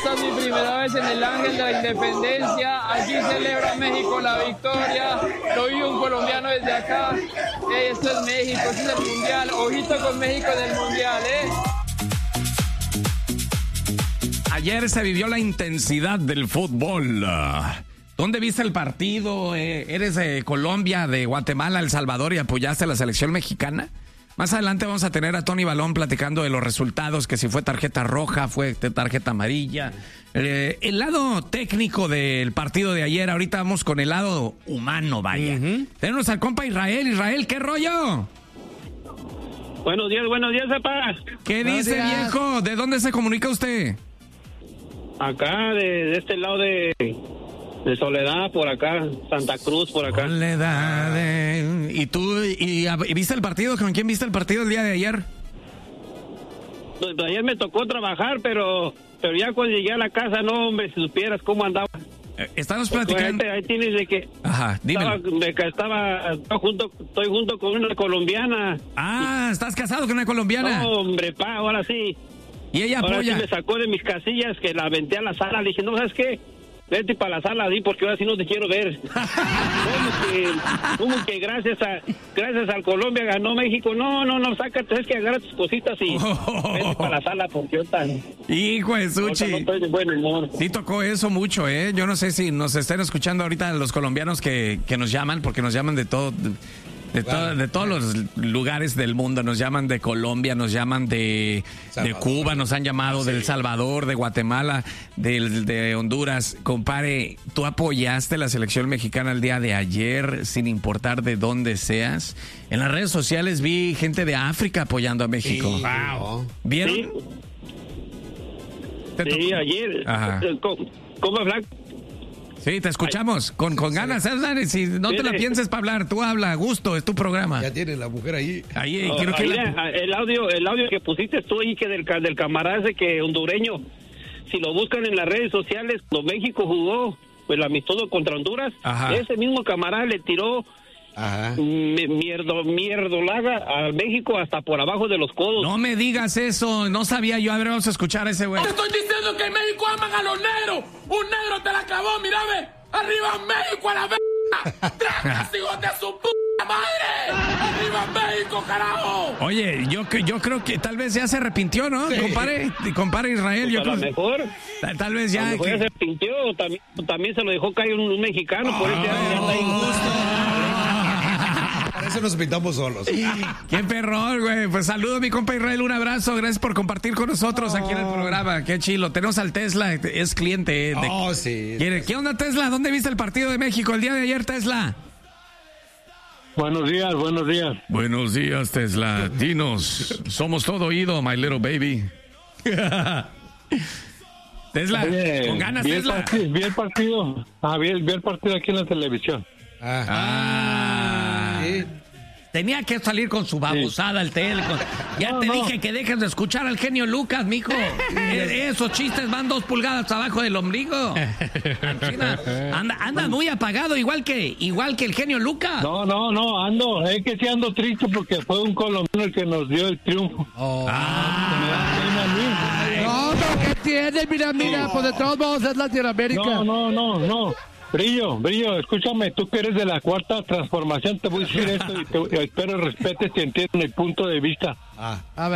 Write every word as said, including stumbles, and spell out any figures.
esta es mi primera vez en el Ángel de la Independencia. Aquí celebra México la victoria. Lo vi un colombiano desde acá. Hey, esto es México, este es el Mundial. Ojito con México en el Mundial, ¿eh? Ayer se vivió la intensidad del fútbol. ¿Dónde viste el partido? ¿Eres de Colombia, de Guatemala, El Salvador y apoyaste a la selección mexicana? Más adelante vamos a tener a Tony Balón platicando de los resultados, que si fue tarjeta roja, fue tarjeta amarilla. Eh, el lado técnico del partido de ayer, ahorita vamos con el lado humano, vaya. Uh-huh. Tenemos al compa Israel. Israel, ¿qué rollo? Buenos días, buenos días, papá. ¿Qué buenos dice, días. Viejo? ¿De dónde se comunica usted? Acá, de, de este lado de... De Soledad, por acá, Santa Cruz, por acá. Soledad. Eh. ¿Y tú y, y viste el partido? ¿Con quién viste el partido el día de ayer? Pues ayer me tocó trabajar, pero pero ya cuando llegué a la casa, no, hombre, si supieras cómo andaba. Eh, estamos pues, platicando. Ahí, ahí tienes de que... Ajá, dímelo. Estaba, de que estaba, estaba junto, estoy junto con una colombiana. Ah, ¿estás casado con una colombiana? No, hombre, pa, ahora sí. ¿Y ella ahora apoya? Sí me sacó de mis casillas, que la aventé a la sala. Le dije, no, ¿sabes qué? Vete para la sala, di, porque ahora sí no te quiero ver. ¿Cómo que, cómo que gracias a gracias al Colombia ganó México? No, no, no, sácate, es que agarra tus cositas y oh. Vete para la sala, porque yo tan... Hijo de Suchi. No estoy de buen humor. Sí tocó eso mucho, ¿eh? Yo no sé si nos estén escuchando ahorita los colombianos que, que nos llaman, porque nos llaman de todo... De, to- de todos los lugares del mundo, nos llaman de Colombia, nos llaman de, de Cuba, nos han llamado sí. de El Salvador, de Guatemala, de, de Honduras. Compare, tú apoyaste la selección mexicana el día de ayer, sin importar de dónde seas. En las redes sociales vi gente de África apoyando a México. Sí. Wow. ¿Vieron? Sí, sí ayer. Ajá. ¿Cómo, cómo hablar? Sí, te escuchamos. Con, con ganas, ¿eh? Si no te la pienses para hablar, tú habla, a gusto, es tu programa. Ya tiene la mujer ahí. Ahí, oh, quiero que ahí la... el audio, el audio que pusiste tú ahí, que del, del camarada ese que hondureño, si lo buscan en las redes sociales, cuando México jugó pues, el amistoso contra Honduras, Ajá. ese mismo camarada le tiró Ajá. mierdo, mierdolaga a México hasta por abajo de los codos. No me digas eso, no sabía yo. A ver, vamos a escuchar a ese güey. Te estoy diciendo que en México aman a los negros. Un negro te la clavó, mira, ve. Arriba México a la verga. ¡Tracas, hijos de su puta madre! ¡Arriba México, carajo! Oye, yo, yo creo que tal vez ya se arrepintió, ¿no? Sí. Compare, compare Israel. Pues yo a creo lo mejor. Tal, tal vez ya. A lo mejor que... ya se arrepintió. También, también se lo dejó caer un, un mexicano. Oh, por ese año está injusto. Para eso nos pintamos solos. Qué perrón, güey. Pues saludo a mi compa Israel, un abrazo. Gracias por compartir con nosotros oh. aquí en el programa. Qué chilo. Tenemos al Tesla, es cliente. De... Oh, sí. ¿Qué onda, Tesla? ¿Dónde viste el partido de México el día de ayer, Tesla? Buenos días, buenos días. Buenos días, Tesla. Dinos, somos todo oído, my little baby. Tesla, Oye, con ganas, vi Tesla. El partido, vi el partido. Ah, vi, vi el partido aquí en la televisión. Ah. ah. Sí. Tenía que salir con su babosada sí. el tel. Con... Ya no, te no. dije que dejes de escuchar al genio Lucas, mijo. Esos chistes van dos pulgadas abajo del ombligo. Anda, andas muy apagado, igual que igual que el genio Lucas. No, no, no, ando. Es que sí ando triste porque fue un colombiano el que nos dio el triunfo. Oh. Ah. No, pero ¿qué tiene? Mira, mira, oh. pues de todos modos es Latinoamérica. No, no, no, no. Brillo, Brillo, escúchame, tú que eres de la cuarta transformación, te voy a decir esto y te, espero respetes y entiendas mi punto de vista. Ah, a ver.